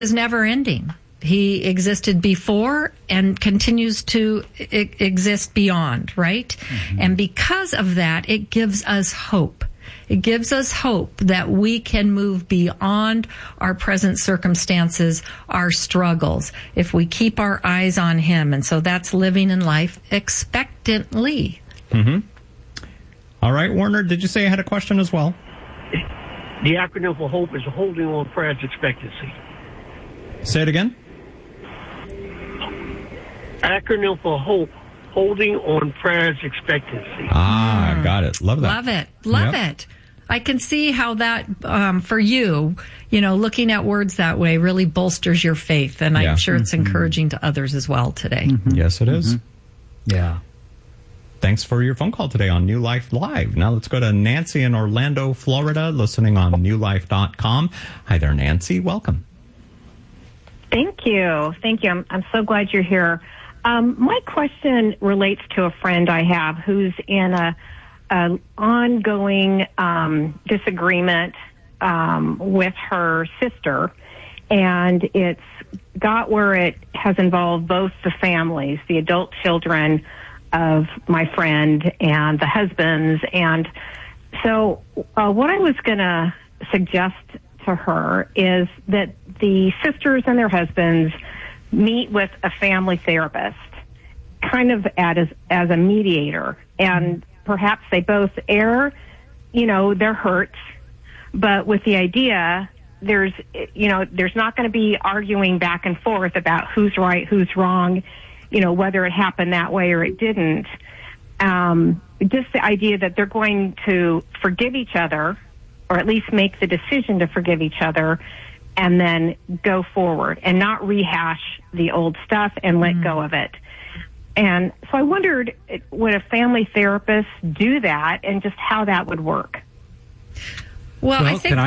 is never ending. He existed before and continues to exist beyond, right? Mm-hmm. And because of that, it gives us hope. It gives us hope that we can move beyond our present circumstances, our struggles, if we keep our eyes on him. And so that's living in life expectantly. Mm-hmm. All right, Warner, did you say you had a question as well? The acronym for HOPE is Holding On Prayers Expectancy. Say it again. Acronym for HOPE, Holding On Prayers Expectancy. Got it. Love that. Love it. Love it. I can see how that, for you, looking at words that way really bolsters your faith. And I'm sure it's encouraging to others as well today. Mm-hmm. Yes, it is. Yeah. Thanks for your phone call today on New Life Live. Now let's go to Nancy in Orlando, Florida, listening on newlife.com. Hi there, Nancy. Welcome. Thank you. I'm so glad you're here. My question relates to a friend I have who's in an ongoing disagreement with her sister, and it's got where it has involved both the families, the adult children of my friend and the husbands. And so what I was going to suggest to her is that the sisters and their husbands meet with a family therapist, kind of as a mediator, and perhaps they both air, their hurts, but with the idea there's not going to be arguing back and forth about who's right, who's wrong, whether it happened that way or it didn't. Just the idea that they're going to forgive each other, or at least make the decision to forgive each other, and then go forward and not rehash the old stuff and let go of it. And so I wondered, would a family therapist do that, and just how that would work? Well, I think...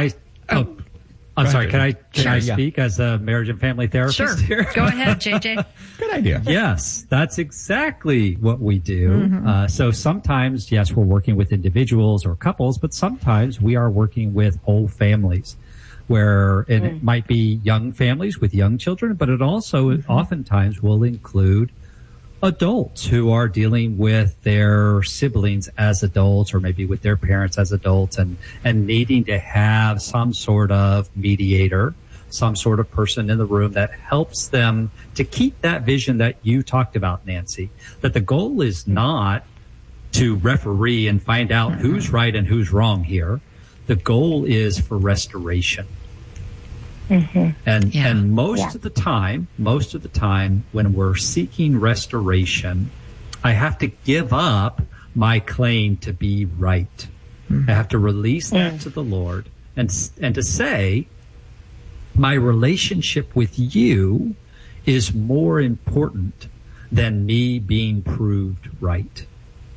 I'm sorry. Can I speak as a marriage and family therapist? Sure. Here? Go ahead, JJ. Good idea. Yes, that's exactly what we do. Mm-hmm. So sometimes, yes, we're working with individuals or couples, but sometimes we are working with whole families, where it might be young families with young children, but it also oftentimes will include adults who are dealing with their siblings as adults, or maybe with their parents as adults, and needing to have some sort of mediator, some sort of person in the room that helps them to keep that vision that you talked about, Nancy, that the goal is not to referee and find out who's right and who's wrong here. The goal is for restoration. Mm-hmm. And most of the time, when we're seeking restoration, I have to give up my claim to be right. Mm-hmm. I have to release that to the Lord and to say, my relationship with you is more important than me being proved right.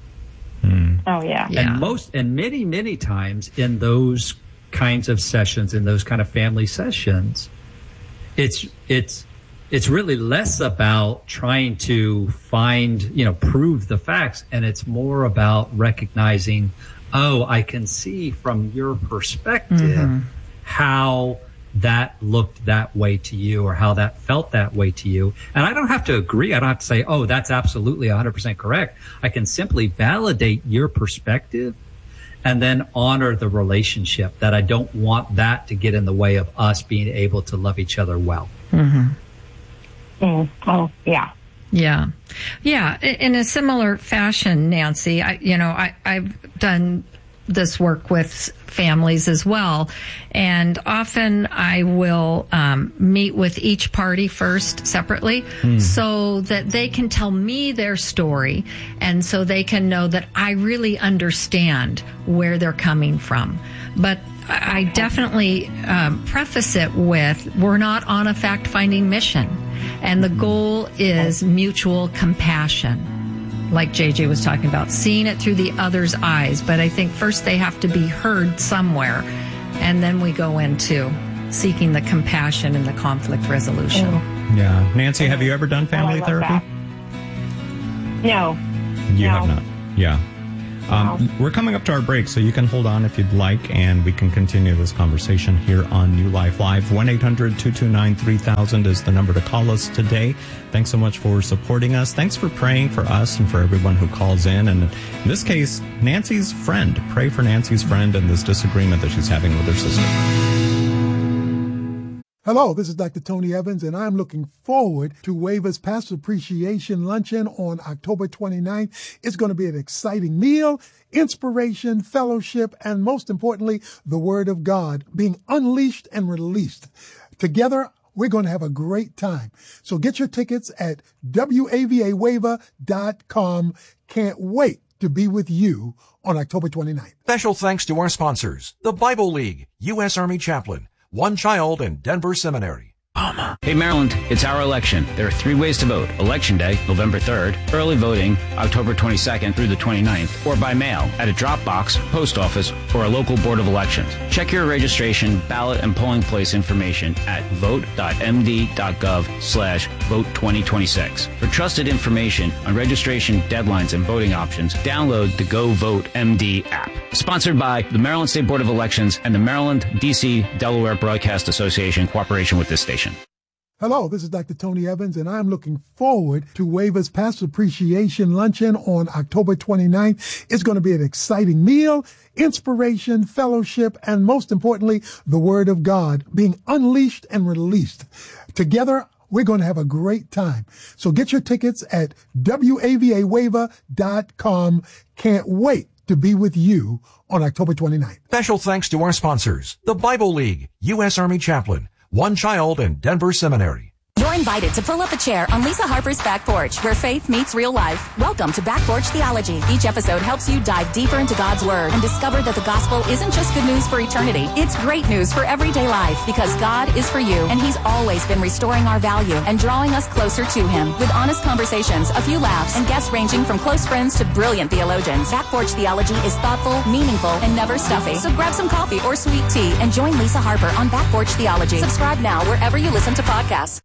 Mm. Oh yeah. And many times in those kinds of sessions, in those kind of family sessions, it's really less about trying to prove the facts, and it's more about recognizing, I can see from your perspective how that looked that way to you, or how that felt that way to you. And I don't have to agree. I don't have to say, that's absolutely 100% correct. I can simply validate your perspective and then honor the relationship, that I don't want that to get in the way of us being able to love each other well. Mm-hmm. Oh, yeah. Yeah. Yeah. In a similar fashion, Nancy, I've done this work with families as well. And often I will meet with each party first separately so that they can tell me their story, and so they can know that I really understand where they're coming from. But I definitely preface it with, we're not on a fact-finding mission. And the goal is mutual compassion. Like JJ was talking about, seeing it through the other's eyes. But I think first they have to be heard somewhere, and then we go into seeking the compassion and the conflict resolution. Yeah. Nancy, have you ever done family therapy? No. You have not? Yeah. We're coming up to our break, so you can hold on if you'd like, and we can continue this conversation here on New Life Live. 1-800-229-3000 is the number to call us today. Thanks so much for supporting us. Thanks for praying for us and for everyone who calls in. And in this case, Nancy's friend. Pray for Nancy's friend and this disagreement that she's having with her sister. Hello, this is Dr. Tony Evans, and I'm looking forward to WAVA's Pastor Appreciation Luncheon on October 29th. It's going to be an exciting meal, inspiration, fellowship, and most importantly, the Word of God being unleashed and released. Together, we're going to have a great time. So get your tickets at WAVAWAVA.com. Can't wait to be with you on October 29th. Special thanks to our sponsors, the Bible League, U.S. Army Chaplain, One Child, and Denver Seminary. Hey Maryland, it's our election. There are 3 ways to vote. Election Day, November 3rd, early voting, October 22nd through the 29th, or by mail at a drop box, post office, or a local board of elections. Check your registration, ballot, and polling place information at vote.md.gov/vote2026. For trusted information on registration, deadlines, and voting options, download the Go Vote MD app. Sponsored by the Maryland State Board of Elections and the Maryland, D.C., Delaware Broadcast Association in cooperation with this station. Hello, this is Dr. Tony Evans, and I'm looking forward to WAVA's Pastor Appreciation Luncheon on October 29th. It's going to be an exciting meal, inspiration, fellowship, and most importantly, the Word of God being unleashed and released. Together, we're going to have a great time. So get your tickets at WAVAWAVA.com. Can't wait to be with you on October 29th. Special thanks to our sponsors, the Bible League, U.S. Army Chaplain, One Child, and Denver Seminary. You're invited to pull up a chair on Lisa Harper's Back Porch, where faith meets real life. Welcome to Back Porch Theology. Each episode helps you dive deeper into God's Word and discover that the gospel isn't just good news for eternity. It's great news for everyday life, because God is for you, and He's always been restoring our value and drawing us closer to Him. With honest conversations, a few laughs, and guests ranging from close friends to brilliant theologians, Back Porch Theology is thoughtful, meaningful, and never stuffy. So grab some coffee or sweet tea and join Lisa Harper on Back Porch Theology. Subscribe now wherever you listen to podcasts.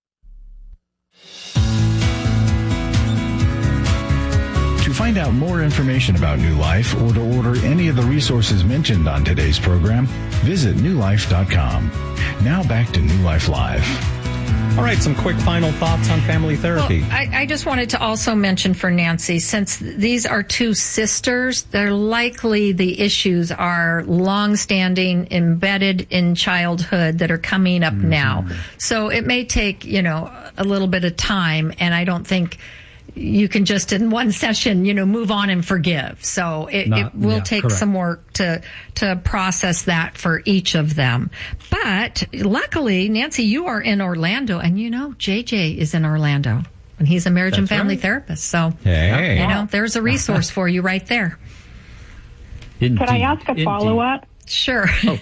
To find out more information about New Life or to order any of the resources mentioned on today's program, visit newlife.com. Now back to New Life Live. All right, some quick final thoughts on family therapy. Well, I just wanted to also mention for Nancy, since these are 2 sisters, they're likely the issues are long-standing, embedded in childhood that are coming up now. So it may take, a little bit of time, and I don't think you can just in one session, move on and forgive. So it will take some work to process that for each of them. But luckily, Nancy, you are in Orlando, and JJ is in Orlando, and he's a marriage and family therapist. So, there's a resource for you right there. Could I ask a follow-up? Sure. Oh.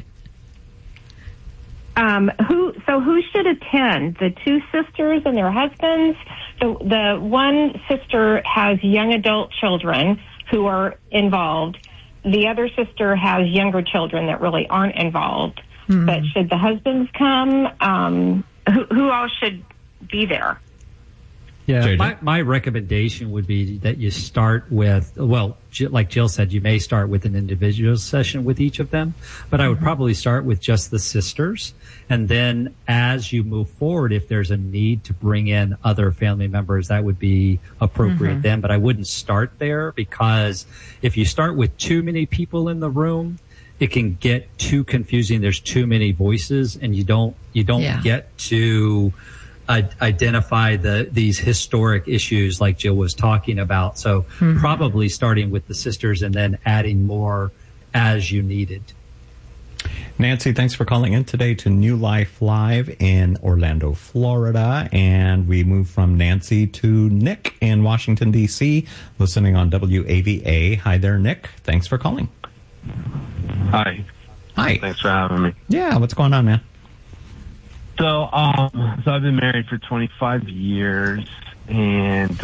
Who should attend? The 2 sisters and their husbands? The one sister has young adult children who are involved. The other sister has younger children that really aren't involved. Mm-hmm. But should the husbands come? Who else should be there? Yeah, my recommendation would be that you start with, like Jill said, you may start with an individual session with each of them, but I would probably start with just the sisters. And then as you move forward, if there's a need to bring in other family members, that would be appropriate then. But I wouldn't start there, because if you start with too many people in the room, it can get too confusing. There's too many voices, and you don't get to identify these historic issues like Jill was talking about. So probably starting with the sisters and then adding more as you needed. Nancy, thanks for calling in today to New Life Live in Orlando, Florida. And we move from Nancy to Nick in Washington, D.C., listening on WAVA. Hi there, Nick. Thanks for calling. Hi. Thanks for having me. Yeah, what's going on, man? So I've been married for 25 years, and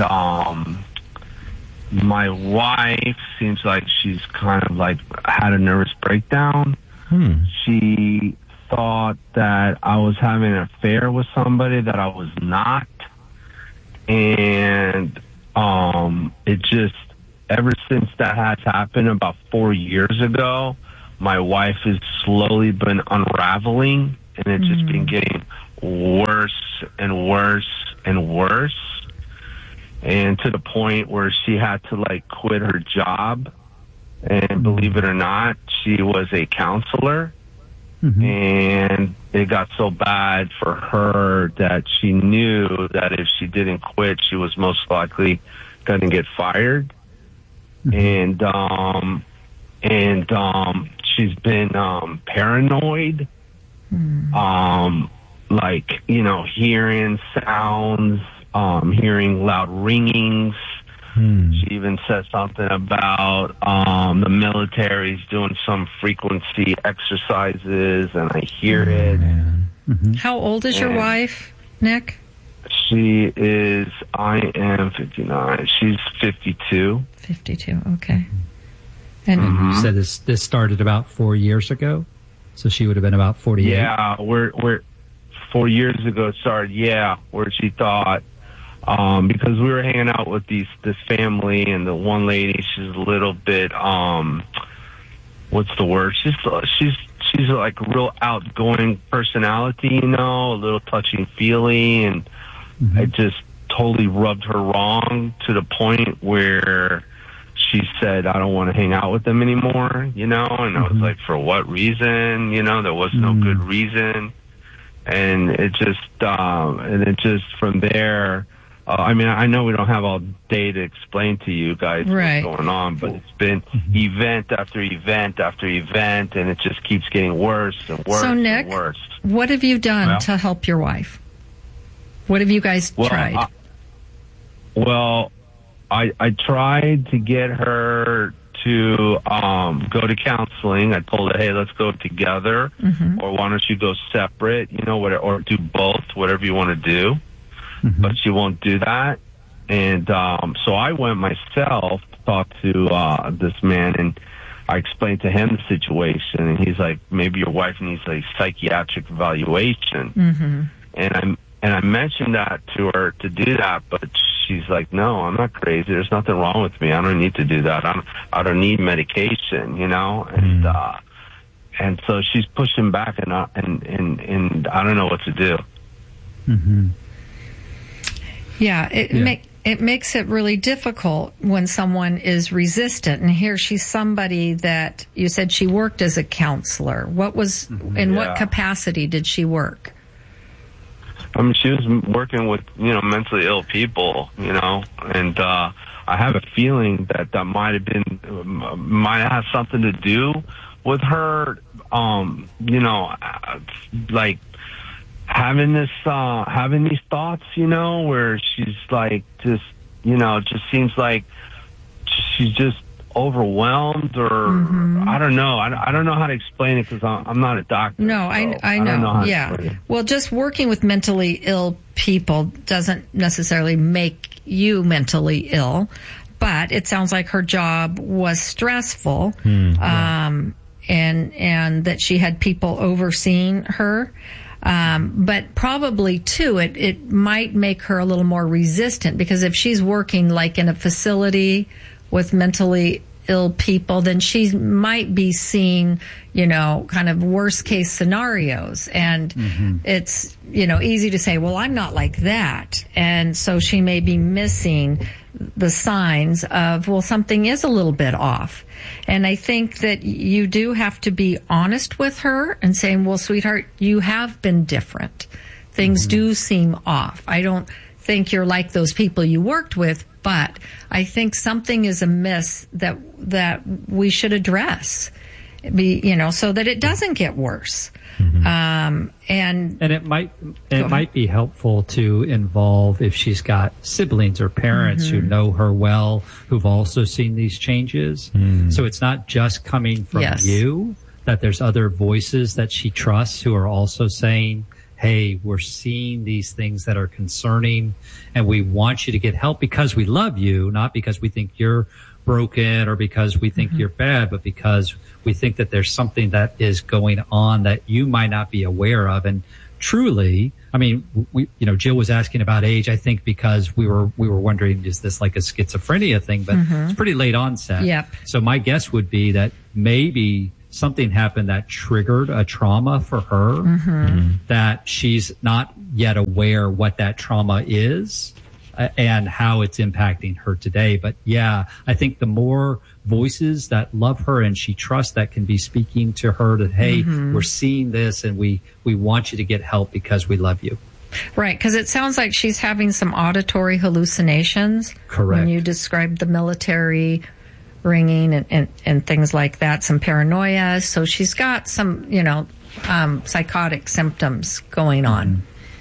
my wife seems like she's kind of like had a nervous breakdown. She thought that I was having an affair with somebody that I was not, and it just ever since that has happened about 4 years ago, my wife has slowly been unraveling, and it's just been getting worse and worse and worse. And to the point where she had to like quit her job. And believe it or not, she was a counselor. And it got so bad for her that she knew that if she didn't quit, she was most likely going to get fired. And she's been paranoid, like, you know, hearing sounds, hearing loud ringings. She even said something about the military's doing some frequency exercises, and I hear it. How old is your wife, Nick? I am 59. She's 52. 52, okay. And you said this started about 4 years ago? So she would have been about 48? Yeah, we're 4 years ago it started, where she thought, because we were hanging out with this family, and the one lady, she's a little bit, what's the word? She's like a real outgoing personality, you know, a little touchy-feely, and it just totally rubbed her wrong to the point where she said, I don't want to hang out with them anymore, you know, and I was like, for what reason? You know, there was no good reason. And it just from there, I mean, I know we don't have all day to explain to you guys what's going on, but it's been event after event after event, and it just keeps getting worse and worse and worse. What have you done to help your wife? What have you guys tried? I tried to get her to go to counseling. I told her, hey, let's go together, or why don't you go separate, you know, or do both, whatever you want to do. But she won't do that. And so I went myself to talk to this man, and I explained to him the situation, and he's like, maybe your wife needs a psychiatric evaluation. And I mentioned that to her to do that, but she's like, no, I'm not crazy. There's nothing wrong with me. I don't need to do that. I don't need medication, you know? And so she's pushing back, and I don't know what to do. Yeah, it makes it really difficult when someone is resistant. And here she's somebody that you said she worked as a counselor. What was in what capacity did she work? I mean, she was working with, you know, mentally ill people, you know, and I have a feeling that might have something to do with her, you know, like having these thoughts, you know, where she's like just, you know, it just seems like she's just overwhelmed, or I don't know. I don't know how to explain it because I'm not a doctor. No, so I know. Yeah. Well, just working with mentally ill people doesn't necessarily make you mentally ill, but it sounds like her job was stressful, and that she had people overseeing her. But probably too, it might make her a little more resistant, because if she's working like in a facility with mentally ill people, then she might be seeing, you know, kind of worst case scenarios. And it's, you know, easy to say, well, I'm not like that. And so she may be missing the signs of, well, something is a little bit off. And I think that you do have to be honest with her and saying, well, sweetheart, you have been different. Things do seem off. I don't think you're like those people you worked with, but I think something is amiss that we should address, you know, so that it doesn't get worse. And it might be helpful to involve, if she's got siblings or parents who know her well, who've also seen these changes. So it's not just coming from you, that there's other voices that she trusts who are also saying, hey, we're seeing these things that are concerning, and we want you to get help because we love you, not because we think you're broken or because we think you're bad, but because we think that there's something that is going on that you might not be aware of. And truly, I mean, Jill was asking about age, I think, because we were wondering, is this like a schizophrenia thing? But it's pretty late onset. Yep. So my guess would be that maybe something happened that triggered a trauma for her, that she's not yet aware what that trauma is and how it's impacting her today. But yeah, I think the more voices that love her and she trusts that can be speaking to her that, hey, we're seeing this and we want you to get help because we love you. Right, because it sounds like she's having some auditory hallucinations. Correct. When you described the military ringing and things like that, some paranoia. So she's got some, psychotic symptoms going on.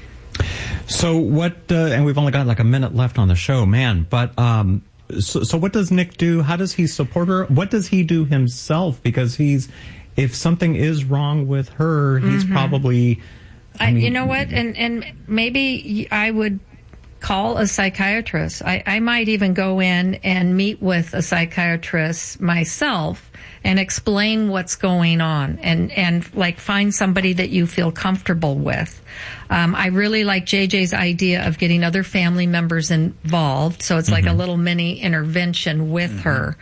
So what, and we've only got like a minute left on the show, man, but so what does Nick do? How does he support her? What does he do himself? Because if something is wrong with her, he's probably... you know what? And maybe I would call a psychiatrist. I might even go in and meet with a psychiatrist myself and explain what's going on and like find somebody that you feel comfortable with. I really like JJ's idea of getting other family members involved. So it's like a little mini intervention with her.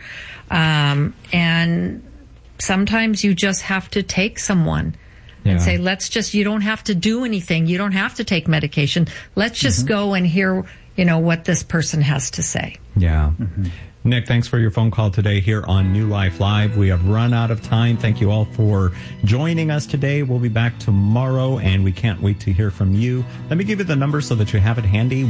And sometimes you just have to take someone and say, you don't have to do anything. You don't have to take medication. Let's just go and hear, what this person has to say. Yeah. Nick, thanks for your phone call today here on New Life Live. We have run out of time. Thank you all for joining us today. We'll be back tomorrow, and we can't wait to hear from you. Let me give you the number so that you have it handy,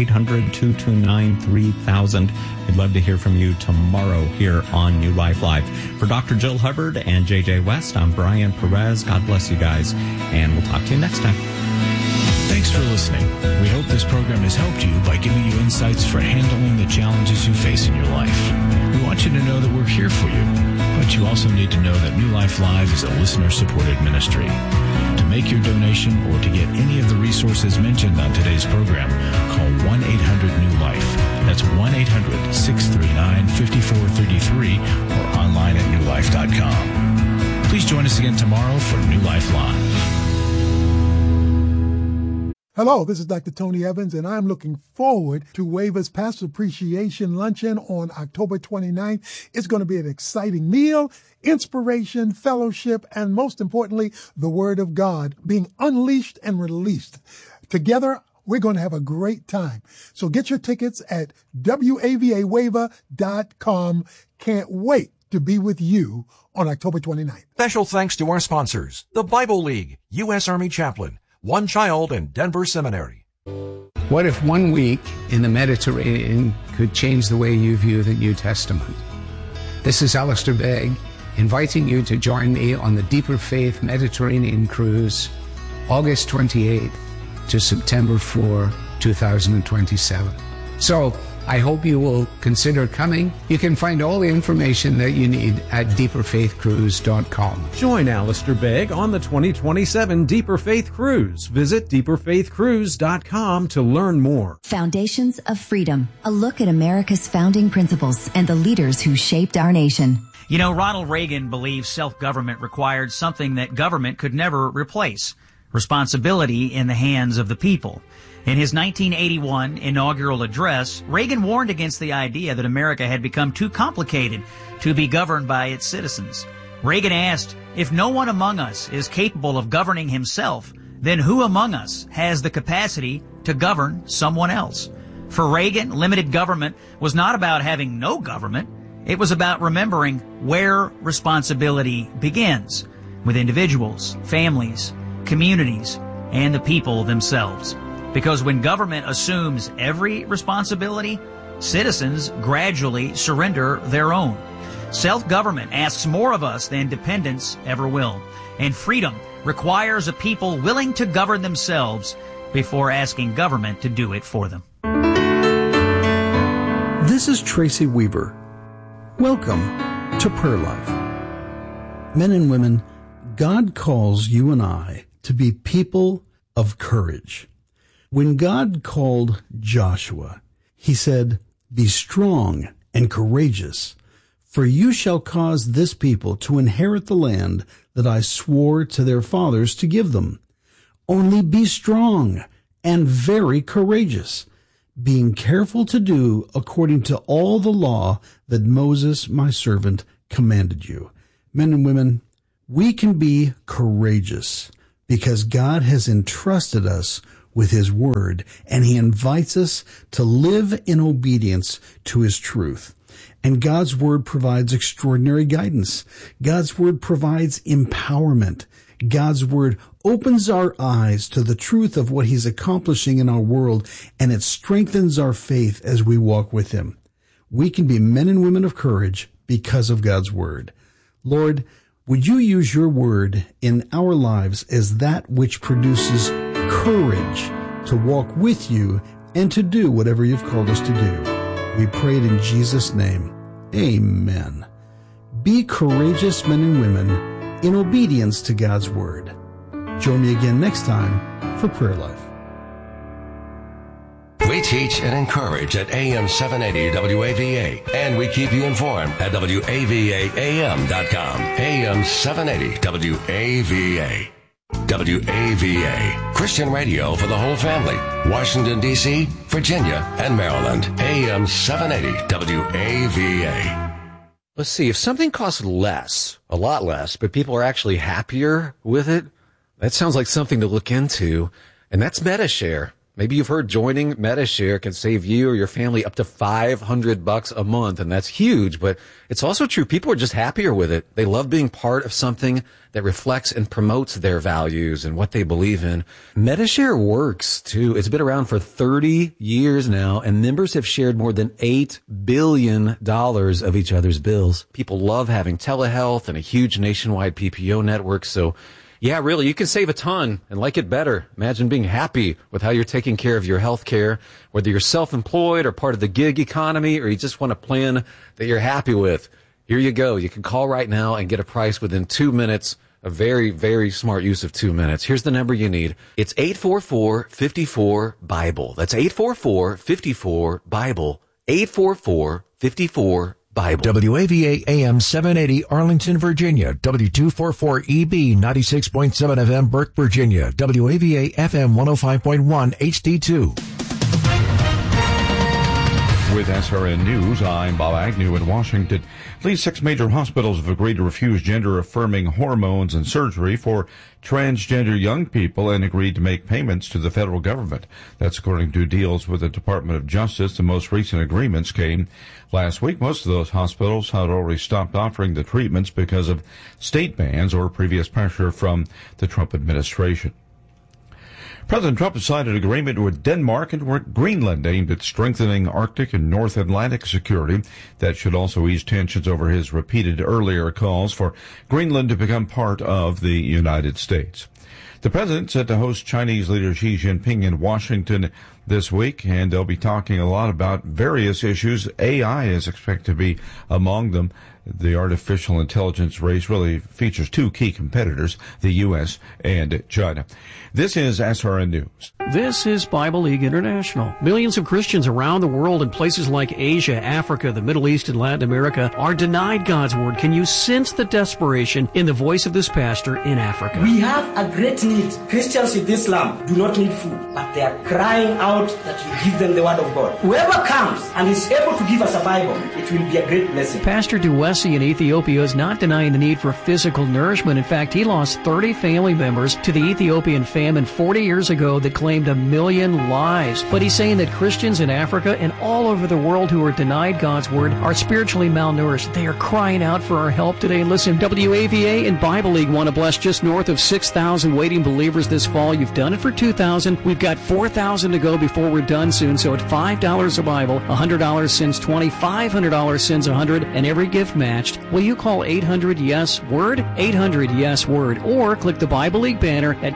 1-800-229-3000. We'd love to hear from you tomorrow here on New Life Live. For Dr. Jill Hubbard and JJ West, I'm Brian Perez. God bless you guys, and we'll talk to you next time. Thanks for listening. We hope this program has helped you by giving you insights for handling the challenges you face in your life. We want you to know that we're here for you, but you also need to know that New Life Live is a listener-supported ministry. To make your donation or to get any of the resources mentioned on today's program, call 1-800-NEW-LIFE. That's 1-800-639-5433 or online at newlife.com. Please join us again tomorrow for New Life Live. Hello, this is Dr. Tony Evans, and I'm looking forward to Waver's Pastor Appreciation Luncheon on October 29th. It's going to be an exciting meal, inspiration, fellowship, and most importantly, the Word of God being unleashed and released. Together, we're going to have a great time. So get your tickets at WAVAWaver.com. Can't wait to be with you on October 29th. Special thanks to our sponsors, the Bible League, U.S. Army Chaplain, One Child, and Denver Seminary. What if 1 week in the Mediterranean could change the way you view the New Testament? This is Alistair Begg, inviting you to join me on the Deeper Faith Mediterranean Cruise, August 28th to September 4, 2027. So, I hope you will consider coming. You can find all the information that you need at deeperfaithcruise.com. Join Alistair Begg on the 2027 Deeper Faith Cruise. Visit deeperfaithcruise.com to learn more. Foundations of Freedom, a look at America's founding principles and the leaders who shaped our nation. You know, Ronald Reagan believed self-government required something that government could never replace: responsibility in the hands of the people. In his 1981 inaugural address, Reagan warned against the idea that America had become too complicated to be governed by its citizens. Reagan asked, if no one among us is capable of governing himself, then who among us has the capacity to govern someone else? For Reagan, limited government was not about having no government. It was about remembering where responsibility begins, with individuals, families, communities, and the people themselves. Because when government assumes every responsibility, citizens gradually surrender their own. Self-government asks more of us than dependence ever will. And freedom requires a people willing to govern themselves before asking government to do it for them. This is Tracy Weaver. Welcome to Prayer Life. Men and women, God calls you and I to be people of courage. When God called Joshua, he said, "Be strong and courageous, for you shall cause this people to inherit the land that I swore to their fathers to give them. Only be strong and very courageous, being careful to do according to all the law that Moses, my servant, commanded you. Men and women, we can be courageous because God has entrusted us with his word, and he invites us to live in obedience to his truth. And God's word provides extraordinary guidance. God's word provides empowerment. God's word opens our eyes to the truth of what he's accomplishing in our world, and it strengthens our faith as we walk with him. We can be men and women of courage because of God's word. Lord, would you use your word in our lives as that which produces courage to walk with you and to do whatever you've called us to do? We pray it in Jesus' name. Amen. Be courageous men and women in obedience to God's word. Join me again next time for Prayer Life. We teach and encourage at AM 780 WAVA, and we keep you informed at WAVAAM.com. AM 780 WAVA. WAVA, Christian radio for the whole family. Washington, D.C., Virginia, and Maryland. AM 780 WAVA. Let's see, if something costs less, a lot less, but people are actually happier with it, that sounds like something to look into, and that's Medi-Share. Maybe you've heard joining Medi-Share can save you or your family up to $500 a month, and that's huge, but it's also true. People are just happier with it. They love being part of something that reflects and promotes their values and what they believe in. Medi-Share works, too. It's been around for 30 years now, and members have shared more than $8 billion of each other's bills. People love having telehealth and a huge nationwide PPO network, so yeah, really, you can save a ton and like it better. Imagine being happy with how you're taking care of your health care, whether you're self-employed or part of the gig economy, or you just want a plan that you're happy with. Here you go. You can call right now and get a price within 2 minutes. A very, very smart use of 2 minutes. Here's the number you need. It's 844-54-BIBLE. That's 844-54-BIBLE. 844-54-BIBLE. WAVA AM 780 Arlington, Virginia. W244EB 96.7 FM Burke, Virginia. WAVA FM 105.1 HD2. With SRN News, I'm Bob Agnew in Washington. At least 6 major hospitals have agreed to refuse gender-affirming hormones and surgery for transgender young people and agreed to make payments to the federal government. That's according to deals with the Department of Justice. The most recent agreements came last week. Most of those hospitals had already stopped offering the treatments because of state bans or previous pressure from the Trump administration. President Trump has signed an agreement with Denmark and Greenland aimed at strengthening Arctic and North Atlantic security. That should also ease tensions over his repeated earlier calls for Greenland to become part of the United States. The president set to host Chinese leader Xi Jinping in Washington this week, and they'll be talking a lot about various issues. AI is expected to be among them. The artificial intelligence race really features 2 key competitors, the U.S. and China. This is SRN News. This is Bible League International. Millions of Christians around the world in places like Asia, Africa, the Middle East, and Latin America are denied God's Word. Can you sense the desperation in the voice of this pastor in Africa? We have a great need. Christians in this land do not need food, but they are crying out that we give them the Word of God. Whoever comes and is able to give us a Bible, it will be a great blessing. Pastor Duwesi in Ethiopia is not denying the need for physical nourishment. In fact, he lost 30 family members to the Ethiopian famine 40 years ago that claimed 1 million lives. But he's saying that Christians in Africa and all over the world who are denied God's Word are spiritually malnourished. They are crying out for our help today. Listen, WAVA and Bible League want to bless just north of 6,000 waiting believers this fall. You've done it for 2,000. We've got 4,000 to go before we're done soon. So at $5 a Bible, $100 sends 20, $500 sends 100, and every gift matched. Will you call 800-YES-WORD? 800-YES-WORD. Or click the Bible League banner at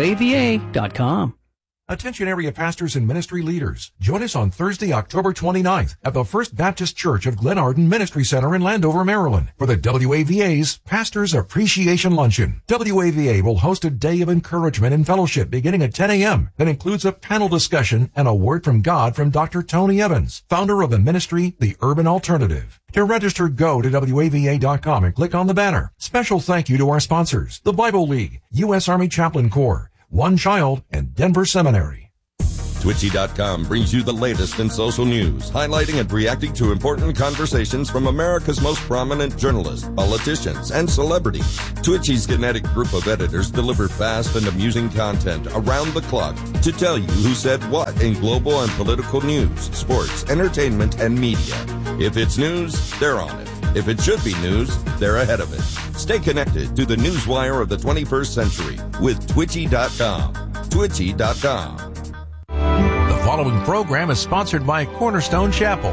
WAVA.com. Attention area pastors and ministry leaders. Join us on Thursday, October 29th at the First Baptist Church of Glenarden Ministry Center in Landover, Maryland for the WAVA's Pastors Appreciation Luncheon. WAVA will host a day of encouragement and fellowship beginning at 10 a.m. that includes a panel discussion and a word from God from Dr. Tony Evans, founder of the ministry, The Urban Alternative. To register, go to WAVA.com and click on the banner. Special thank you to our sponsors, the Bible League, U.S. Army Chaplain Corps, One Child, and Denver Seminary. Twitchy.com brings you the latest in social news, highlighting and reacting to important conversations from America's most prominent journalists, politicians, and celebrities. Twitchy's kinetic group of editors deliver fast and amusing content around the clock to tell you who said what in global and political news, sports, entertainment, and media. If it's news, they're on it. If it should be news, they're ahead of it. Stay connected to the newswire of the 21st century with Twitchy.com. Twitchy.com. The following program is sponsored by Cornerstone Chapel.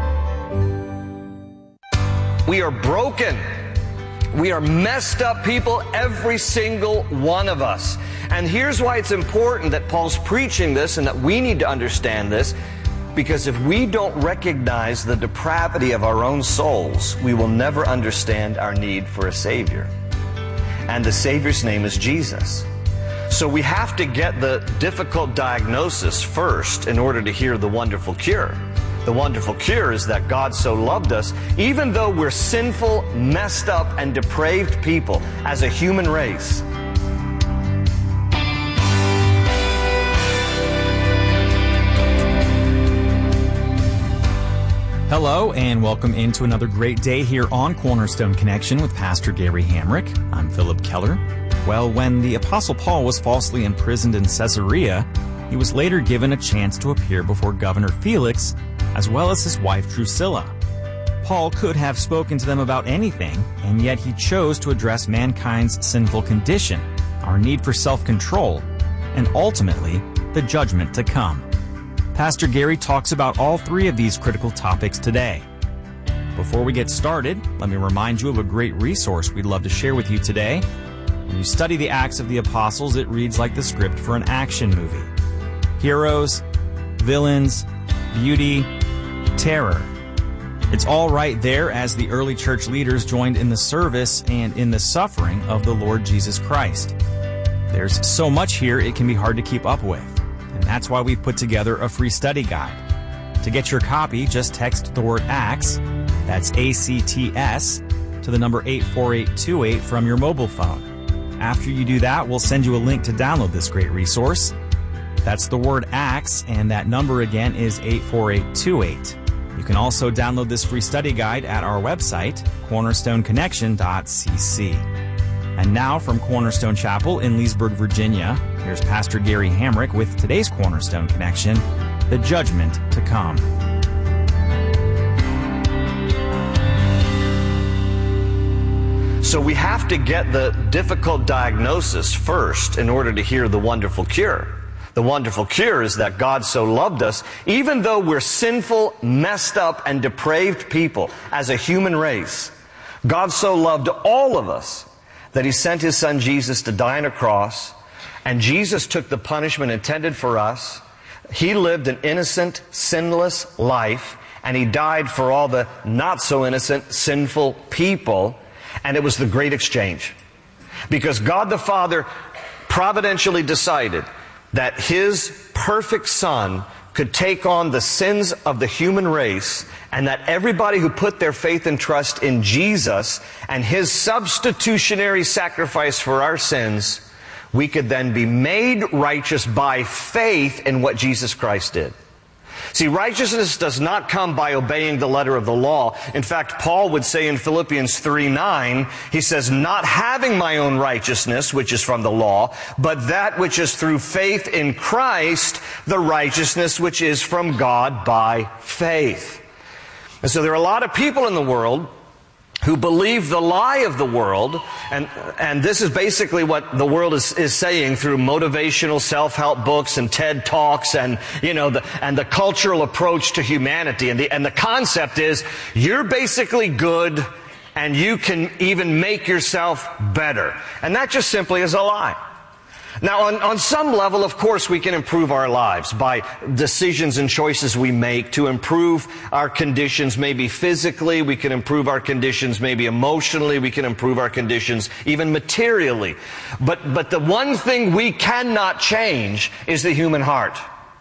We are broken. We are messed up people, every single one of us. And here's why it's important that Paul's preaching this and that we need to understand this. Because if we don't recognize the depravity of our own souls, we will never understand our need for a Savior. And the Savior's name is Jesus. So we have to get the difficult diagnosis first in order to hear the wonderful cure. The wonderful cure is that God so loved us, even though we're sinful, messed up, and depraved people as a human race. Hello, and welcome into another great day here on Cornerstone Connection with Pastor Gary Hamrick. I'm Philip Keller. Well, when the Apostle Paul was falsely imprisoned in Caesarea, he was later given a chance to appear before Governor Felix, as well as his wife Drusilla. Paul could have spoken to them about anything, and yet he chose to address mankind's sinful condition, our need for self-control, and ultimately, the judgment to come. Pastor Gary talks about all three of these critical topics today. Before we get started, let me remind you of a great resource we'd love to share with you today. When you study the Acts of the Apostles, it reads like the script for an action movie. Heroes, villains, beauty, terror. It's all right there as the early church leaders joined in the service and in the suffering of the Lord Jesus Christ. There's so much here it can be hard to keep up with, and that's why we've put together a free study guide. To get your copy, just text the word ACTS, that's ACTS, to the number 84828 from your mobile phone. After you do that, we'll send you a link to download this great resource. That's the word ACTS, and that number again is 84828. You can also download this free study guide at our website, cornerstoneconnection.cc. And now from Cornerstone Chapel in Leesburg, Virginia, here's Pastor Gary Hamrick with today's Cornerstone Connection, The Judgment to Come. So we have to get the difficult diagnosis first in order to hear the wonderful cure. The wonderful cure is that God so loved us, even though we're sinful, messed up, and depraved people as a human race. God so loved all of us that He sent His Son Jesus to die on a cross, and Jesus took the punishment intended for us. He lived an innocent, sinless life, and He died for all the not so innocent, sinful people. And it was the great exchange. Because God the Father providentially decided that His perfect Son could take on the sins of the human race, and that everybody who put their faith and trust in Jesus and His substitutionary sacrifice for our sins, we could then be made righteous by faith in what Jesus Christ did. See, righteousness does not come by obeying the letter of the law. In fact, Paul would say in Philippians 3:9, he says, not having my own righteousness, which is from the law, but that which is through faith in Christ, the righteousness which is from God by faith. And so there are a lot of people in the world who believe the lie of the world, and this is basically what the world is saying through motivational self-help books and TED Talks and the cultural approach to humanity. And the concept is you're basically good and you can even make yourself better. And that just simply is a lie. Now, on some level, of course, we can improve our lives by decisions and choices we make to improve our conditions, maybe physically. We can improve our conditions, maybe emotionally. We can improve our conditions, even materially. But the one thing we cannot change is the human heart.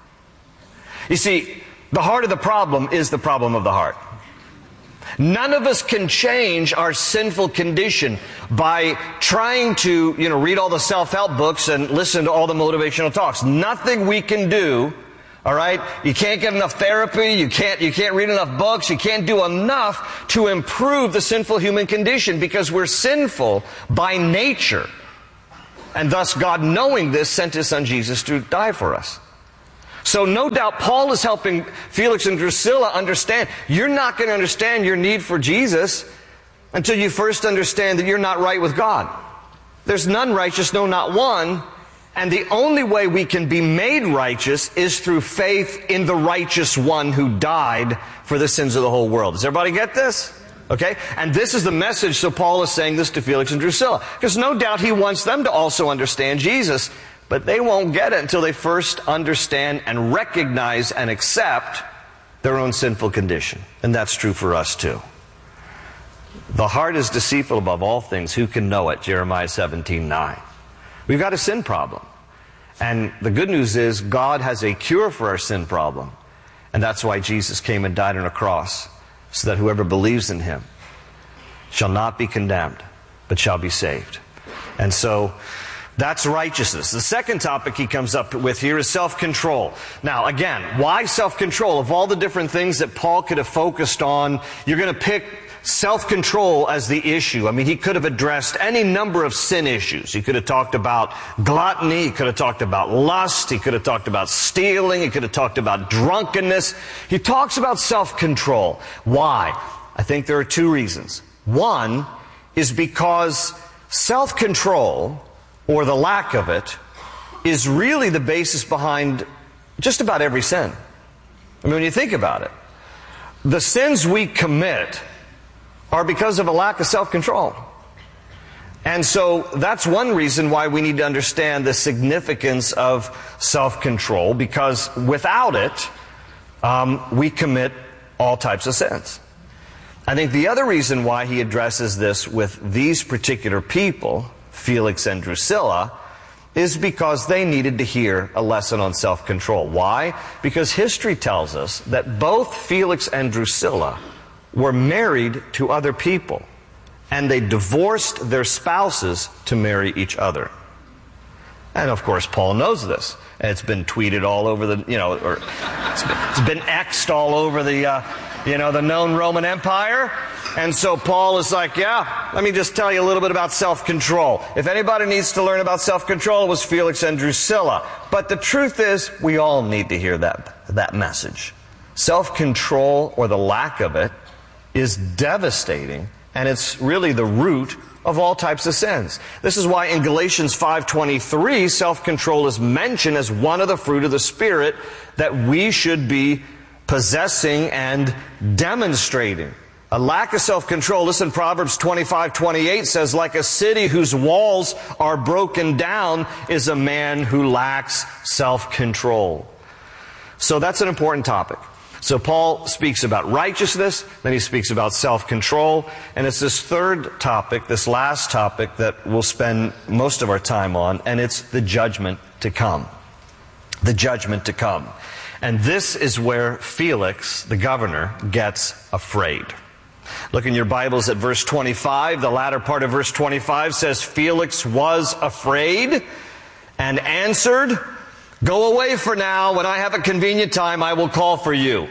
You see, the heart of the problem is the problem of the heart. None of us can change our sinful condition by trying to, read all the self-help books and listen to all the motivational talks. Nothing we can do All right? You can't get enough therapy. You can't read enough books. You can't do enough to improve the sinful human condition because we're sinful by nature. And thus God, knowing this, sent His Son Jesus to die for us. So no doubt Paul is helping Felix and Drusilla understand, you're not going to understand your need for Jesus until you first understand that you're not right with God. There's none righteous, no, not one. And the only way we can be made righteous is through faith in the righteous one who died for the sins of the whole world. Does everybody get this? Okay? And this is the message, so Paul is saying this to Felix and Drusilla. Because no doubt he wants them to also understand Jesus. But they won't get it until they first understand and recognize and accept their own sinful condition. And that's true for us too. The heart is deceitful above all things. Who can know it? Jeremiah 17:9. We've got a sin problem. And the good news is God has a cure for our sin problem. And that's why Jesus came and died on a cross, so that whoever believes in Him shall not be condemned, but shall be saved. And so that's righteousness. The second topic he comes up with here is self-control. Now, again, why self-control? Of all the different things that Paul could have focused on, you're going to pick self-control as the issue. I mean, he could have addressed any number of sin issues. He could have talked about gluttony. He could have talked about lust. He could have talked about stealing. He could have talked about drunkenness. He talks about self-control. Why? I think there are two reasons. One is because self-control, or the lack of it, is really the basis behind just about every sin. I mean, when you think about it, the sins we commit are because of a lack of self-control. And so that's one reason why we need to understand the significance of self-control, because without it, we commit all types of sins. I think the other reason why he addresses this with these particular people, Felix and Drusilla, is because they needed to hear a lesson on self-control. Why? Because history tells us that both Felix and Drusilla were married to other people, and they divorced their spouses to marry each other. And of course, Paul knows this. It's been tweeted all over the, or it's been X'd all over the, the known Roman Empire. And so Paul is like, let me just tell you a little bit about self-control. If anybody needs to learn about self-control, it was Felix and Drusilla. But the truth is, we all need to hear that message. Self-control, or the lack of it, is devastating, and it's really the root of all types of sins. This is why in Galatians 5:23, self-control is mentioned as one of the fruit of the Spirit that we should be possessing and demonstrating. A lack of self-control, listen, Proverbs 25:28 says, like a city whose walls are broken down is a man who lacks self-control. So that's an important topic. So Paul speaks about righteousness, then he speaks about self-control, and it's this third topic, this last topic, that we'll spend most of our time on, and it's the judgment to come. The judgment to come. And this is where Felix, the governor, gets afraid. Look in your Bibles at verse 25. The latter part of verse 25 says, Felix was afraid and answered, "Go away for now. When I have a convenient time, I will call for you."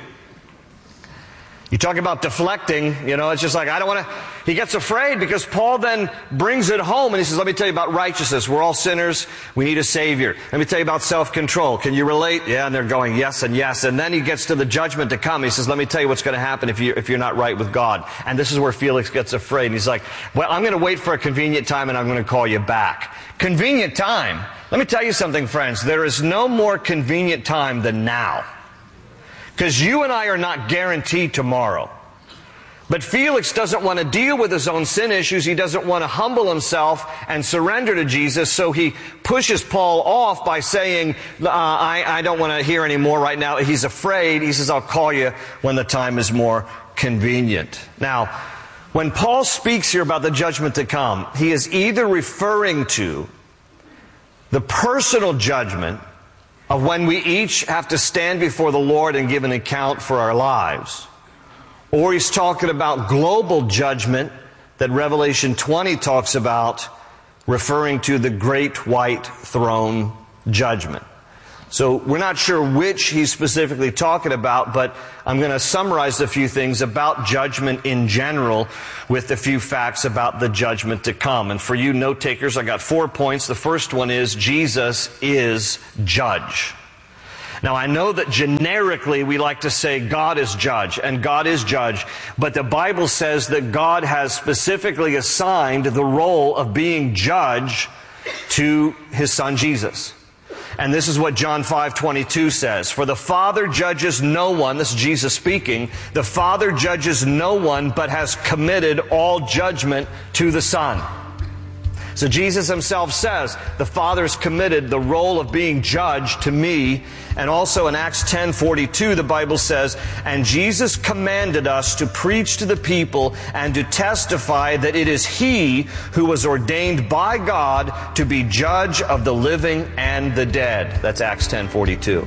You talk about deflecting, it's just like, I don't want to. He gets afraid because Paul then brings it home and he says, let me tell you about righteousness. We're all sinners. We need a Savior. Let me tell you about self-control. Can you relate? Yeah, and they're going, yes and yes. And then he gets to the judgment to come. He says, let me tell you what's going to happen if you're not right with God. And this is where Felix gets afraid. And he's like, well, I'm going to wait for a convenient time and I'm going to call you back. Convenient time? Let me tell you something, friends. There is no more convenient time than now. Because you and I are not guaranteed tomorrow. But Felix doesn't want to deal with his own sin issues. He doesn't want to humble himself and surrender to Jesus. So he pushes Paul off by saying, I don't want to hear any more right now. He's afraid. He says, I'll call you when the time is more convenient. Now, when Paul speaks here about the judgment to come, he is either referring to the personal judgment of when we each have to stand before the Lord and give an account for our lives, or he's talking about global judgment that Revelation 20 talks about, referring to the great white throne judgment. So we're not sure which he's specifically talking about, but I'm going to summarize a few things about judgment in general with a few facts about the judgment to come. And for you note takers, I got 4 points. The first one is Jesus is judge. Now, I know that generically we like to say God is judge, and God is judge, but the Bible says that God has specifically assigned the role of being judge to his son Jesus. And this is what John 5:22 says. For the Father judges no one, this is Jesus speaking, the Father judges no one, but has committed all judgment to the Son. So Jesus himself says, the Father has committed the role of being judge to me. And also in Acts 10:42, the Bible says, and Jesus commanded us to preach to the people and to testify that it is He who was ordained by God to be judge of the living and the dead. That's Acts 10:42.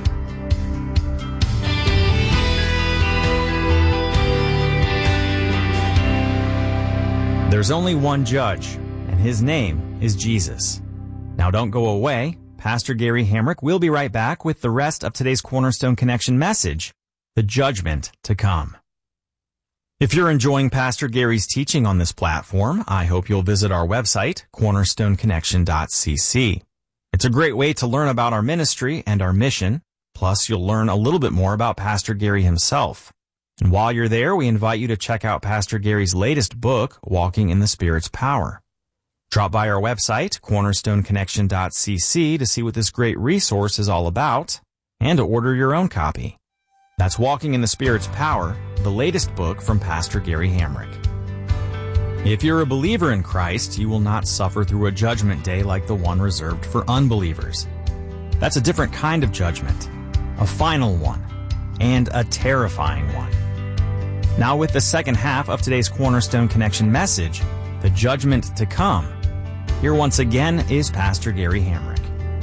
There's only one judge, and his name is Jesus. Now don't go away. Pastor Gary Hamrick will be right back with the rest of today's Cornerstone Connection message, the judgment to come. If you're enjoying Pastor Gary's teaching on this platform, I hope you'll visit our website, cornerstoneconnection.cc. It's a great way to learn about our ministry and our mission. Plus, you'll learn a little bit more about Pastor Gary himself. And while you're there, we invite you to check out Pastor Gary's latest book, Walking in the Spirit's Power. Drop by our website, cornerstoneconnection.cc, to see what this great resource is all about and to order your own copy. That's Walking in the Spirit's Power, the latest book from Pastor Gary Hamrick. If you're a believer in Christ, you will not suffer through a judgment day like the one reserved for unbelievers. That's a different kind of judgment, a final one, and a terrifying one. Now with the second half of today's Cornerstone Connection message, the judgment to come, here once again is Pastor Gary Hamrick.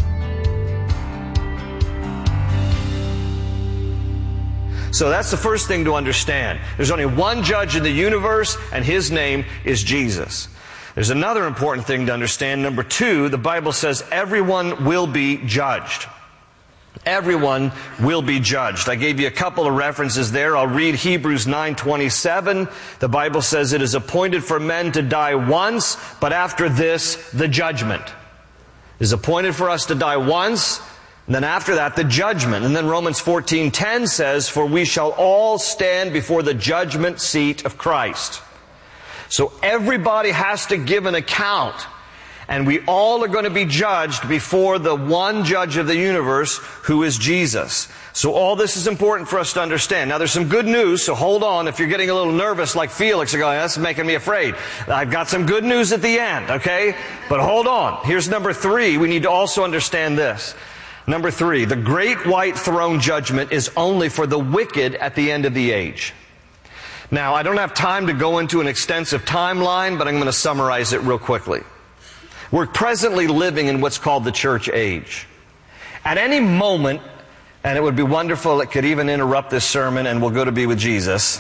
So that's the first thing to understand. There's only one judge in the universe, and his name is Jesus. There's another important thing to understand. Number two, the Bible says everyone will be judged. Everyone will be judged. I gave you a couple of references there. I'll read Hebrews 9:27. The Bible says it is appointed for men to die once, but after this, the judgment. It is appointed for us to die once, and then after that, the judgment. And then Romans 14:10 says, for we shall all stand before the judgment seat of Christ. So everybody has to give an account. And we all are going to be judged before the one judge of the universe, who is Jesus. So all this is important for us to understand. Now there's some good news, so hold on. If you're getting a little nervous like Felix, you're going, that's making me afraid. I've got some good news at the end, okay? But hold on. Here's number three. We need to also understand this. Number three, the great white throne judgment is only for the wicked at the end of the age. Now, I don't have time to go into an extensive timeline, but I'm going to summarize it real quickly. We're presently living in what's called the church age. At any moment, and it would be wonderful, it could even interrupt this sermon and we'll go to be with Jesus.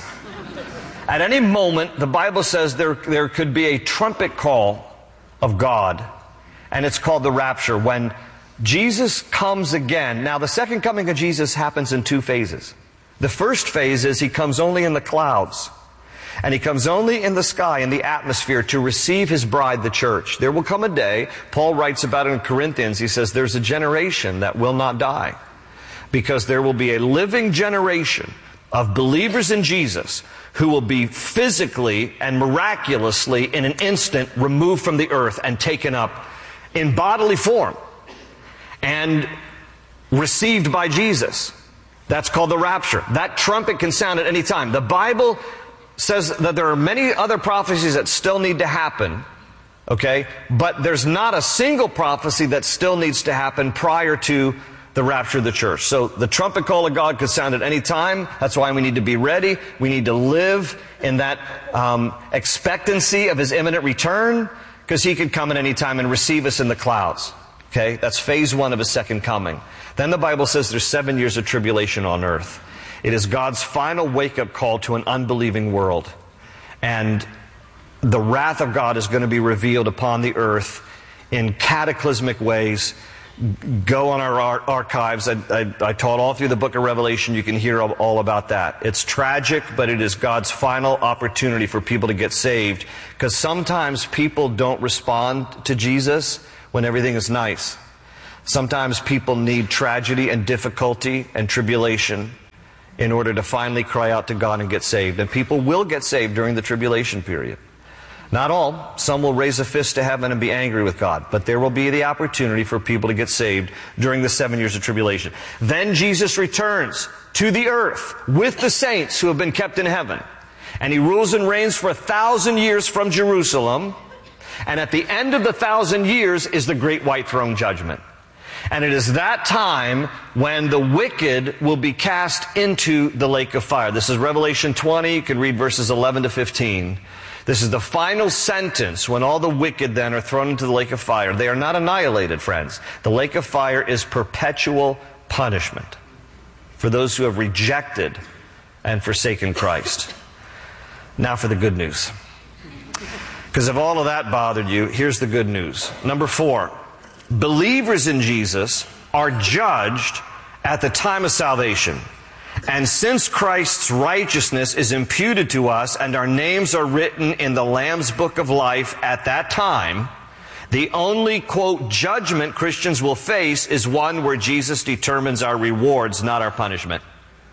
At any moment, the Bible says there could be a trumpet call of God, and it's called the rapture, when Jesus comes again. Now, the second coming of Jesus happens in two phases. The first phase is He comes only in the clouds. And He comes only in the sky, in the atmosphere, to receive His bride, the church. There will come a day, Paul writes about it in Corinthians, he says, there's a generation that will not die. Because there will be a living generation of believers in Jesus who will be physically and miraculously, in an instant, removed from the earth and taken up in bodily form and received by Jesus. That's called the rapture. That trumpet can sound at any time. The Bible says that there are many other prophecies that still need to happen, okay? But there's not a single prophecy that still needs to happen prior to the rapture of the church. So the trumpet call of God could sound at any time. That's why we need to be ready. We need to live in that expectancy of His imminent return, because He could come at any time and receive us in the clouds. Okay? That's phase one of His second coming. Then the Bible says there's 7 years of tribulation on earth. It is God's final wake-up call to an unbelieving world. And the wrath of God is going to be revealed upon the earth in cataclysmic ways. go on our archives. I taught all through the book of Revelation. You can hear all about that. It's tragic, but it is God's final opportunity for people to get saved, because sometimes people don't respond to Jesus when everything is nice. Sometimes people need tragedy and difficulty and tribulation in order to finally cry out to God and get saved. And people will get saved during the tribulation period. Not all. Some will raise a fist to heaven and be angry with God. But there will be the opportunity for people to get saved during the 7 years of tribulation. Then Jesus returns to the earth with the saints who have been kept in heaven. And He rules and reigns for 1,000 years from Jerusalem. And at the end of the 1,000 years is the great white throne judgment. And it is that time when the wicked will be cast into the lake of fire. This is Revelation 20. You can read verses 11 to 15. This is the final sentence when all the wicked then are thrown into the lake of fire. They are not annihilated, friends. The lake of fire is perpetual punishment for those who have rejected and forsaken Christ. Now for the good news. Because if all of that bothered you, here's the good news. Number 4, believers in Jesus are judged at the time of salvation. And since Christ's righteousness is imputed to us and our names are written in the Lamb's Book of Life at that time, the only, quote, judgment Christians will face is one where Jesus determines our rewards, not our punishment.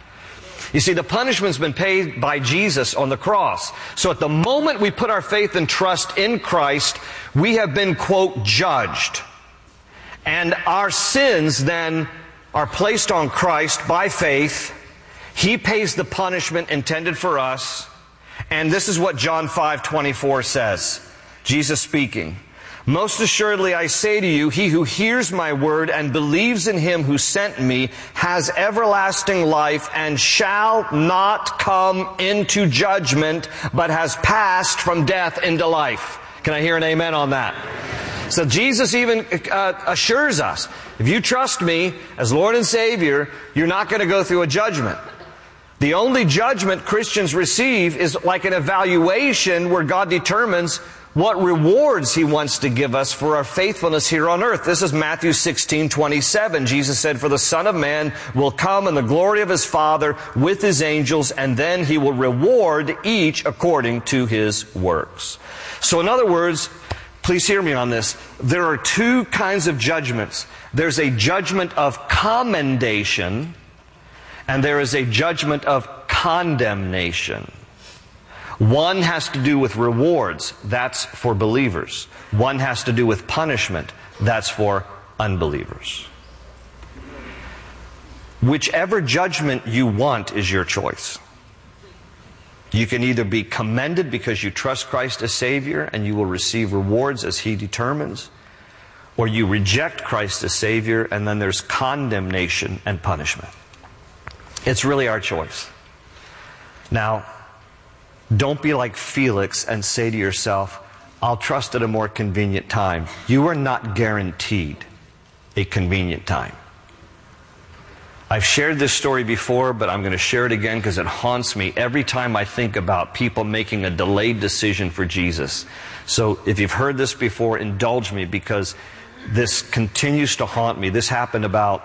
You see, the punishment's been paid by Jesus on the cross. So at the moment we put our faith and trust in Christ, we have been, quote, judged. And our sins then are placed on Christ by faith. He pays the punishment intended for us. And this is what John 5:24 says. Jesus speaking. Most assuredly I say to you, he who hears my word and believes in Him who sent me has everlasting life and shall not come into judgment, but has passed from death into life. Can I hear an amen on that? So Jesus even assures us, if you trust me as Lord and Savior, you're not going to go through a judgment. The only judgment Christians receive is like an evaluation where God determines what rewards He wants to give us for our faithfulness here on earth. This is Matthew 16:27. Jesus said, for the Son of Man will come in the glory of His Father with His angels, and then He will reward each according to his works. So in other words, please hear me on this. There are two kinds of judgments. There's a judgment of commendation, and there is a judgment of condemnation. One has to do with rewards. That's for believers. One has to do with punishment. That's for unbelievers. Whichever judgment you want is your choice. You can either be commended because you trust Christ as Savior and you will receive rewards as He determines, or you reject Christ as Savior and then there's condemnation and punishment. It's really our choice. Now, don't be like Felix and say to yourself, I'll trust at a more convenient time. You are not guaranteed a convenient time. I've shared this story before, but I'm going to share it again because it haunts me every time I think about people making a delayed decision for Jesus. So if you've heard this before, indulge me because this continues to haunt me. This happened about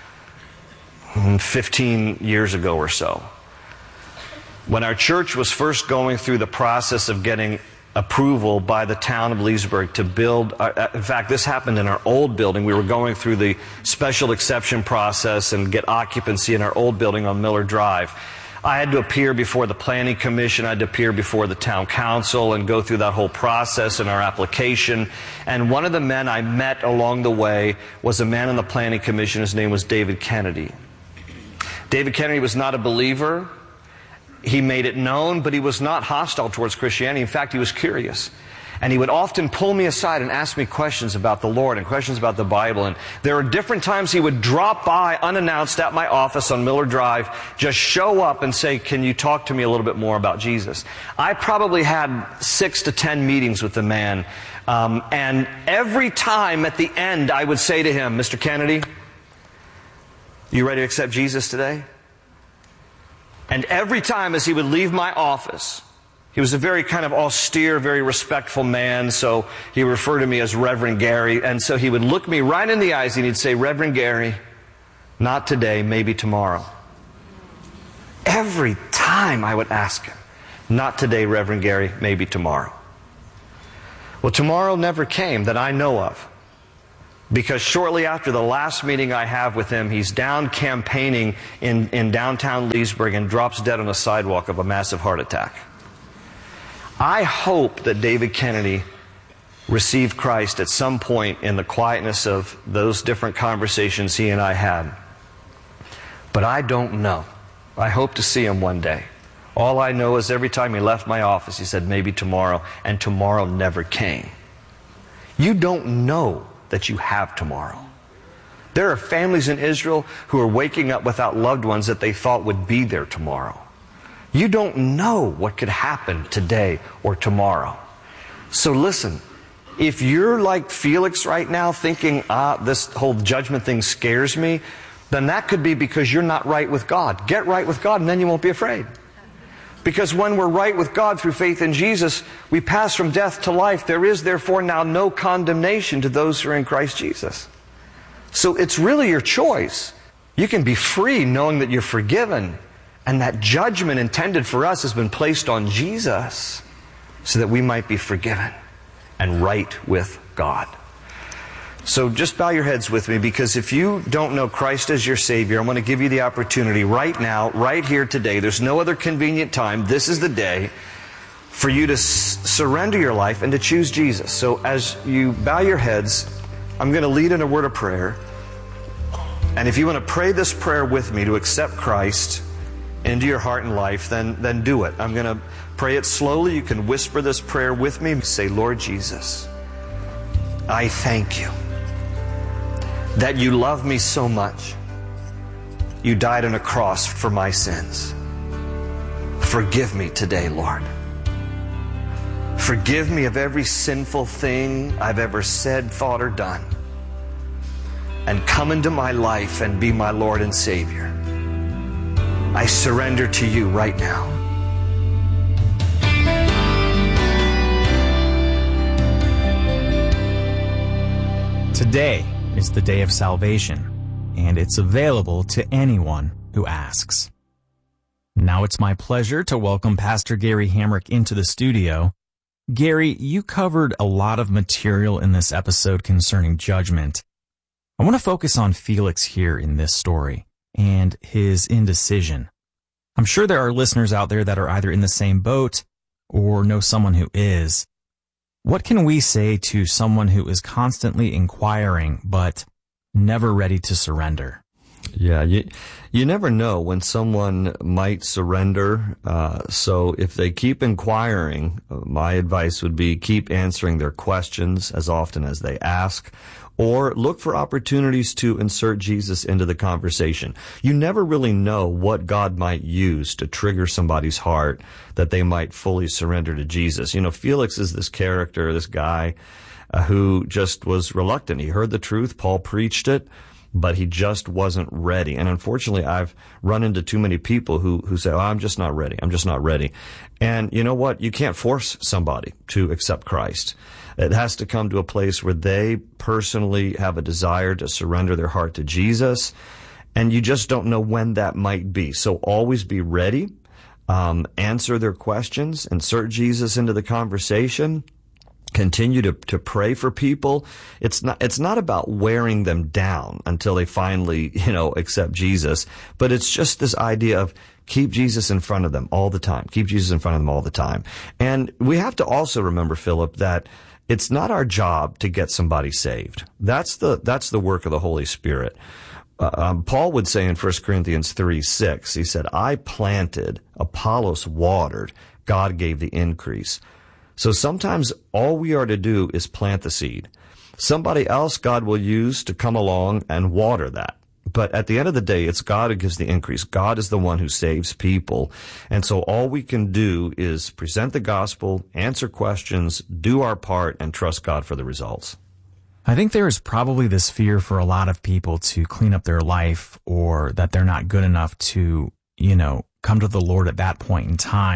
15 years ago or so. When our church was first going through the process of getting approval by the town of Leesburg to build, in fact, this happened in our old building. We were going through the special exception process and get occupancy in our old building on Miller Drive. I had to appear before the planning commission. I had to appear before the town council and go through that whole process in our application. And one of the men I met along the way was a man on the planning commission. His name was David Kennedy. David Kennedy was not a believer. He made it known, but he was not hostile towards Christianity. In fact, he was curious. And he would often pull me aside and ask me questions about the Lord and questions about the Bible. And there were different times he would drop by unannounced at my office on Miller Drive, just show up and say, can you talk to me a little bit more about Jesus? I probably had 6 to 10 meetings with the man. And every time at the end, I would say to him, Mr. Kennedy, you ready to accept Jesus today? And every time as he would leave my office, He was a very kind of austere, very respectful man, so he referred to me as Reverend Gary. And so he would look me right in the eyes and he'd say, Reverend Gary, not today, maybe tomorrow. Every time I would ask him, not today, Reverend Gary, maybe tomorrow. Well, tomorrow never came that I know of. Because shortly after the last meeting I have with him, he's down campaigning in downtown Leesburg and drops dead on the sidewalk of a massive heart attack. I hope that David Kennedy received Christ at some point in the quietness of those different conversations he and I had. But I don't know. I hope to see him one day. All I know is every time he left my office, he said, maybe tomorrow, and tomorrow never came. You don't know that you have tomorrow. There are families in Israel who are waking up without loved ones that they thought would be there tomorrow. You don't know what could happen today or tomorrow. So listen, if you're like Felix right now thinking, this whole judgment thing scares me, then that could be because you're not right with God. Get right with God and then you won't be afraid. Because when we're right with God through faith in Jesus, we pass from death to life. There is therefore now no condemnation to those who are in Christ Jesus. So it's really your choice. You can be free knowing that you're forgiven. And that judgment intended for us has been placed on Jesus so that we might be forgiven and right with God. So just bow your heads with me, because if you don't know Christ as your Savior, I'm going to give you the opportunity right now, right here today. There's no other convenient time. This is the day for you to surrender your life and to choose Jesus. So as you bow your heads, I'm going to lead in a word of prayer. And if you want to pray this prayer with me to accept Christ into your heart and life, then do it. I'm going to pray it slowly. You can whisper this prayer with me. Say, Lord Jesus, I thank you that you love me so much. You died on a cross for my sins. Forgive me today, Lord. Forgive me of every sinful thing I've ever said, thought, or done. And come into my life and be my Lord and Savior. I surrender to you right now. Today is the day of salvation, and it's available to anyone who asks. Now it's my pleasure to welcome Pastor Gary Hamrick into the studio. Gary, you covered a lot of material in this episode concerning judgment. I want to focus on Felix here in this story and his indecision. I'm sure there are listeners out there that are either in the same boat or know someone who is. What can we say to someone who is constantly inquiring but never ready to surrender? Yeah, you never know when someone might surrender. So if they keep inquiring, my advice would be keep answering their questions as often as they ask, or look for opportunities to insert Jesus into the conversation. You never really know what God might use to trigger somebody's heart that they might fully surrender to Jesus. You know, Felix is this character, this guy who just was reluctant. He heard the truth. Paul preached it, but he just wasn't ready. And unfortunately, I've run into too many people who say, I'm just not ready. I'm just not ready. And you know what? You can't force somebody to accept Christ. It has to come to a place where they personally have a desire to surrender their heart to Jesus, and you just don't know when that might be. So always be ready, answer their questions, insert Jesus into the conversation, continue to pray for people. It's not about wearing them down until they finally, accept Jesus, but it's just this idea of keep Jesus in front of them all the time. Keep Jesus in front of them all the time. And we have to also remember, Philip, that it's not our job to get somebody saved. That's the work of the Holy Spirit. Paul would say in 1 Corinthians 3:6, he said, I planted, Apollos watered, God gave the increase. So sometimes all we are to do is plant the seed. Somebody else God will use to come along and water that. But at the end of the day, it's God who gives the increase. God is the one who saves people. And so all we can do is present the gospel, answer questions, do our part, and trust God for the results. I think there is probably this fear for a lot of people to clean up their life, or that they're not good enough to, come to the Lord at that point in time.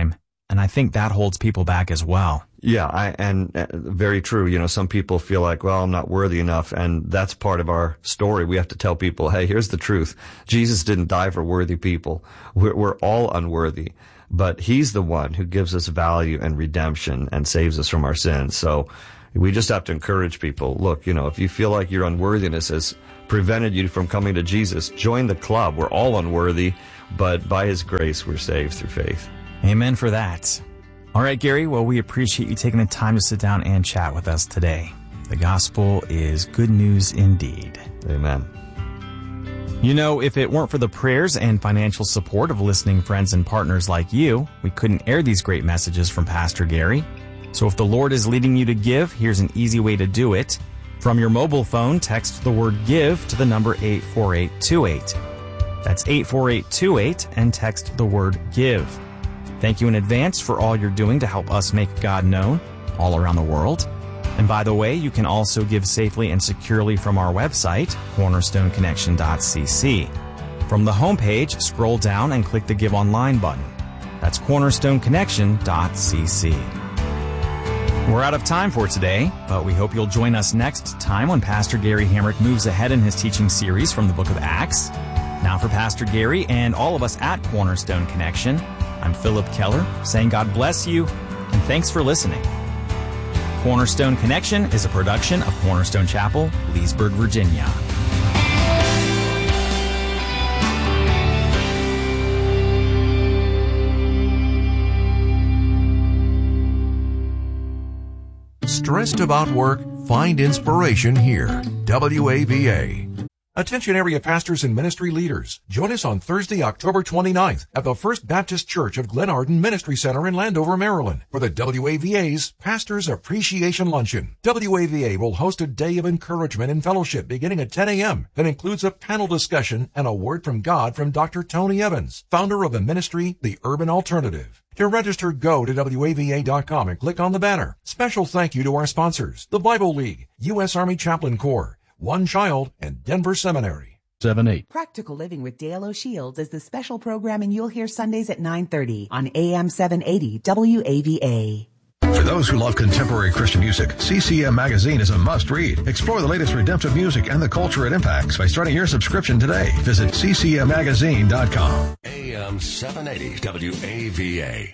And I think that holds people back as well. Yeah, very true. You know, some people feel like, well, I'm not worthy enough, and that's part of our story. We have to tell people, hey, here's the truth. Jesus didn't die for worthy people. We're all unworthy, but he's the one who gives us value and redemption and saves us from our sins. So we just have to encourage people. Look, you know, if you feel like your unworthiness has prevented you from coming to Jesus, join the club. We're all unworthy, but by his grace, we're saved through faith. Amen for that. All right, Gary, well, we appreciate you taking the time to sit down and chat with us today. The gospel is good news indeed. Amen. You know, if it weren't for the prayers and financial support of listening friends and partners like you, we couldn't air these great messages from Pastor Gary. So if the Lord is leading you to give, here's an easy way to do it. From your mobile phone, text the word GIVE to the number 84828. That's 84828 and text the word GIVE. Thank you in advance for all you're doing to help us make God known all around the world. And by the way, you can also give safely and securely from our website, cornerstoneconnection.cc. From the homepage, scroll down and click the Give Online button. That's cornerstoneconnection.cc. We're out of time for today, but we hope you'll join us next time when Pastor Gary Hamrick moves ahead in his teaching series from the book of Acts. Now for Pastor Gary and all of us at Cornerstone Connection, I'm Philip Keller, saying God bless you, and thanks for listening. Cornerstone Connection is a production of Cornerstone Chapel, Leesburg, Virginia. Stressed about work? Find inspiration here. WAVA. Attention area pastors and ministry leaders. Join us on Thursday, October 29th at the First Baptist Church of Glenarden Ministry Center in Landover, Maryland for the WAVA's Pastors Appreciation Luncheon. WAVA will host a day of encouragement and fellowship beginning at 10 a.m. that includes a panel discussion and a word from God from Dr. Tony Evans, founder of the ministry, The Urban Alternative. To register, go to WAVA.com and click on the banner. Special thank you to our sponsors, the Bible League, U.S. Army Chaplain Corps, One Child, and Denver Seminary. 7-8. Practical Living with Dale O'Shields is the special programming you'll hear Sundays at 9:30 on AM 780 WAVA. For those who love contemporary Christian music, CCM Magazine is a must-read. Explore the latest redemptive music and the culture it impacts by starting your subscription today. Visit ccmmagazine.com. AM 780 WAVA.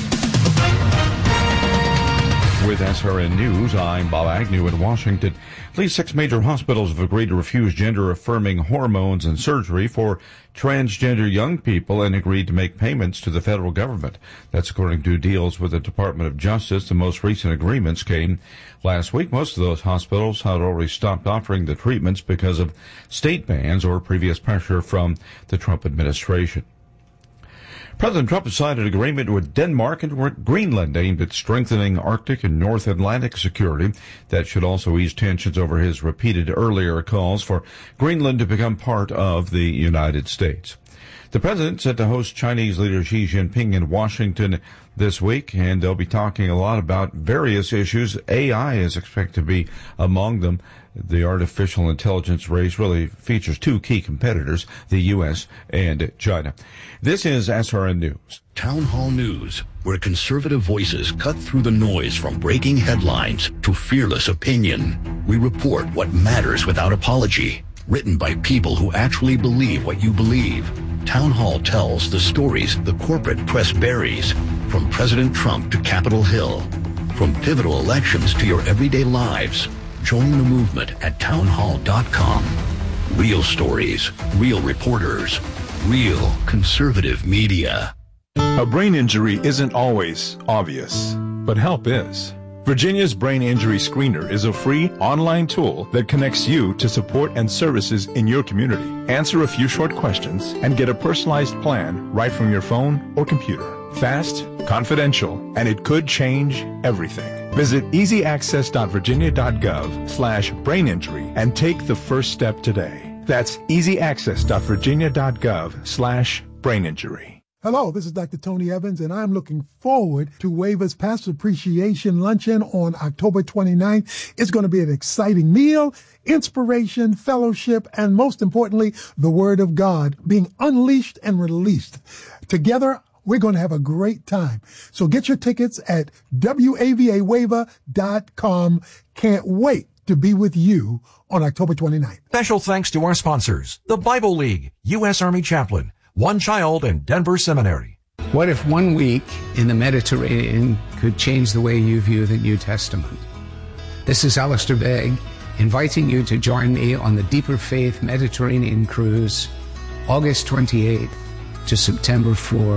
With SRN News, I'm Bob Agnew in Washington. At least 6 major hospitals have agreed to refuse gender-affirming hormones and surgery for transgender young people and agreed to make payments to the federal government. That's according to deals with the Department of Justice. The most recent agreements came last week. Most of those hospitals had already stopped offering the treatments because of state bans or previous pressure from the Trump administration. President Trump has signed an agreement with Denmark and Greenland aimed at strengthening Arctic and North Atlantic security. That should also ease tensions over his repeated earlier calls for Greenland to become part of the United States. The president set to host Chinese leader Xi Jinping in Washington this week, and they'll be talking a lot about various issues. AI is expected to be among them. The artificial intelligence race really features 2 key competitors, the U.S. and China. This is SRN News. Town Hall News, where conservative voices cut through the noise from breaking headlines to fearless opinion. We report what matters without apology. Written by people who actually believe what you believe. Town Hall tells the stories the corporate press buries, from President Trump to Capitol Hill, from pivotal elections to your everyday lives. Join the movement at townhall.com. Real stories, real reporters, real conservative media. A brain injury isn't always obvious, but help is. Virginia's Brain Injury Screener is a free online tool that connects you to support and services in your community. Answer a few short questions and get a personalized plan right from your phone or computer. Fast, confidential, and it could change everything. Visit easyaccess.virginia.gov/braininjury and take the first step today. That's easyaccess.virginia.gov/braininjury. Hello, this is Dr. Tony Evans, and I'm looking forward to WAVA's Pastor Appreciation Luncheon on October 29th. It's going to be an exciting meal, inspiration, fellowship, and most importantly, the Word of God being unleashed and released. Together, We're going to have a great time. So get your tickets at WAVAwaiver.com. Can't wait to be with you on October 29th. Special thanks to our sponsors, the Bible League, U.S. Army Chaplain, One Child, and Denver Seminary. What if 1 week in the Mediterranean could change the way you view the New Testament? This is Alistair Begg, inviting you to join me on the Deeper Faith Mediterranean Cruise, August 28th to September 4,